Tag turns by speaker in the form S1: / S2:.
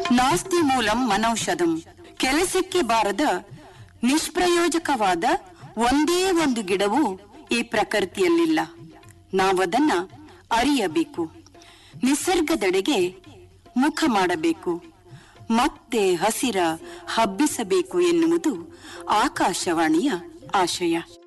S1: ನಾಸ್ತಿ ಮೂಲಂ ಮನೌಷಧಂ. ಕೆಲಸಕ್ಕೆ ಬಾರದ ನಿಷ್ಪ್ರಯೋಜಕವಾದ ಒಂದೇ ಒಂದು ಗಿಡವೂ ಈ ಪ್ರಕೃತಿಯಲ್ಲಿಲ್ಲ. ನಾವದನ್ನ ಅರಿಯಬೇಕು, ನಿಸರ್ಗದೆಡೆಗೆ ಮುಖ ಮಾಡಬೇಕು, ಮತ್ತೆ ಹಸಿರ ಹಬ್ಬಿಸಬೇಕು ಎನ್ನುವುದು ಆಕಾಶವಾಣಿಯ ಆಶಯ.